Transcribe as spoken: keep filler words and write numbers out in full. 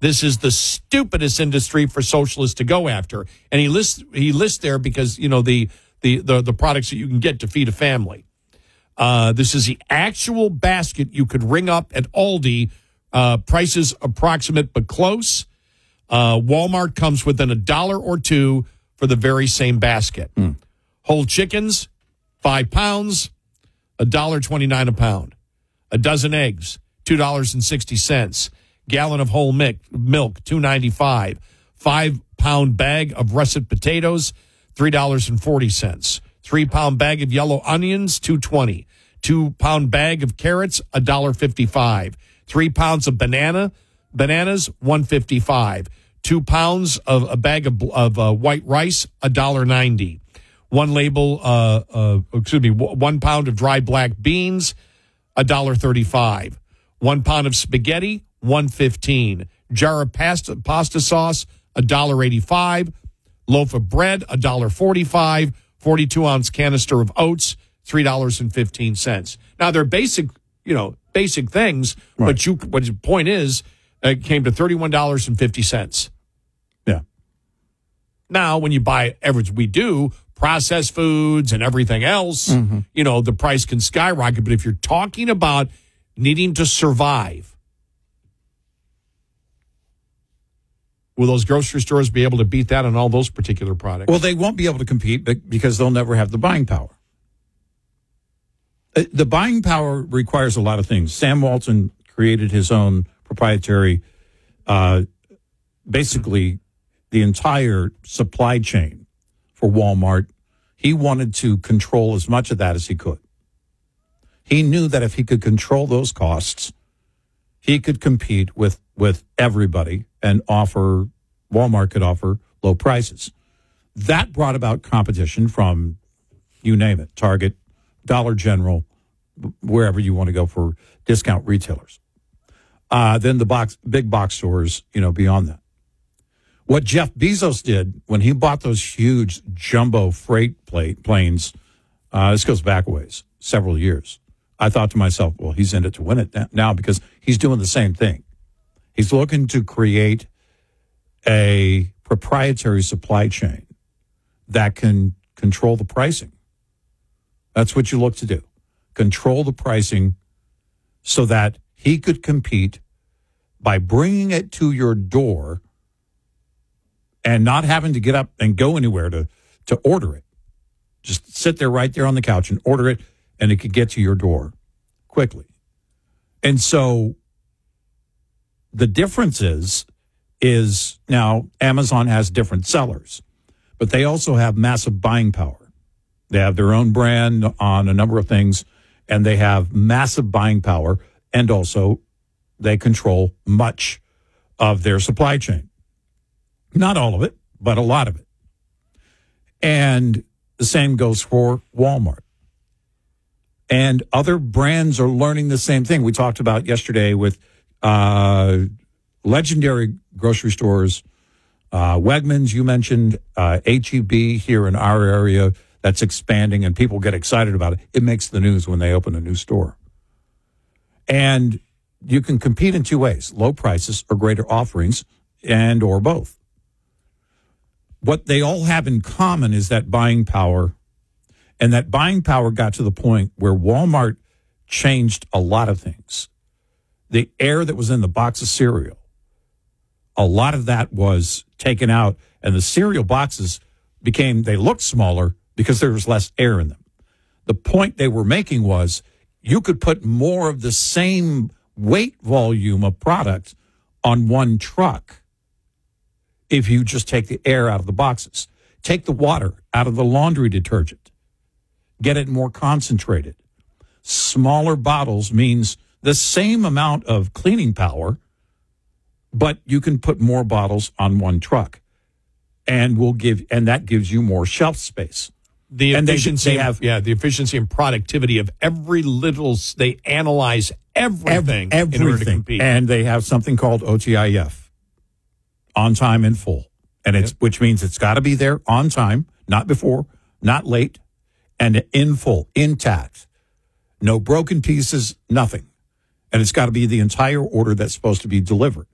This is the stupidest industry for socialists to go after. And he lists he lists there because, you know, the the the, the products that you can get to feed a family. Uh, this is the actual basket you could ring up at Aldi. Uh, prices approximate but close. Uh, Walmart comes within a dollar or two for the very same basket. Mm. Whole chickens, five pounds, a dollar twenty-nine a pound. A dozen eggs, two dollars and sixty cents. Gallon of whole milk, two ninety-five. Five pound bag of russet potatoes, three dollars and forty cents. Three pound bag of yellow onions, two twenty. Two pound bag of carrots, a dollar fifty-five. Three pounds of banana bananas, one fifty-five. Two pounds of a bag of of uh, white rice, a dollar ninety. One label, uh, uh, excuse me, one pound of dry black beans, a dollar thirty-five. One pound of spaghetti, one fifteen. Jar of pasta pasta sauce, a dollar eighty-five. Loaf of bread, a dollar forty-five. Forty-two ounce canister of oats, three dollars and fifteen cents. Now they're basic, you know, basic things, right. but you. What the point is, it came to thirty-one dollars and fifty cents. Yeah. Now, when you buy everything we do, processed foods and everything else, mm-hmm. you know, the price can skyrocket. But if you're talking about needing to survive, will those grocery stores be able to beat that on all those particular products? Well, they won't be able to compete because they'll never have the buying power. The buying power requires a lot of things. Sam Walton created his own proprietary, uh, basically the entire supply chain for Walmart. He wanted to control as much of that as he could. He knew that if he could control those costs, he could compete with, with everybody and offer, Walmart could offer low prices. That brought about competition from, you name it, Target, Dollar General, wherever you want to go for discount retailers. Uh, then the box, big box stores, you know, beyond that. What Jeff Bezos did when he bought those huge jumbo freight plate planes, uh, this goes back ways, several years. I thought to myself, well, he's in it to win it now because he's doing the same thing. He's looking to create a proprietary supply chain that can control the pricing. That's what you look to do. Control the pricing so that he could compete by bringing it to your door and not having to get up and go anywhere to, to order it. Just sit there right there on the couch and order it, and it could get to your door quickly. And so the difference is, is now Amazon has different sellers, but they also have massive buying power. They have their own brand on a number of things, and they have massive buying power, and also they control much of their supply chain. Not all of it, but a lot of it. And the same goes for Walmart. And other brands are learning the same thing. We talked about yesterday with uh, legendary grocery stores, uh, Wegmans, you mentioned, uh, H E B here in our area that's expanding, and people get excited about it. It makes the news when they open a new store. And you can compete in two ways, low prices or greater offerings, and or both. What they all have in common is that buying power, and that buying power got to the point where Walmart changed a lot of things. The air that was in the box of cereal, a lot of that was taken out, and the cereal boxes became, they looked smaller because there was less air in them. The point they were making was you could put more of the same weight volume of product on one truck if you just take the air out of the boxes. Take the water out of the laundry detergent. Get it more concentrated. Smaller bottles means the same amount of cleaning power, but you can put more bottles on one truck, and will give, and that gives you more shelf space. The and efficiency, they, they have, yeah, the efficiency and productivity of every little. They analyze everything, everything in order to compete, and they have something called O T I F, on time in full, and it's yep. which means it's got to be there on time, not before, not late, and in full, intact, no broken pieces, nothing, and it's got to be the entire order that's supposed to be delivered.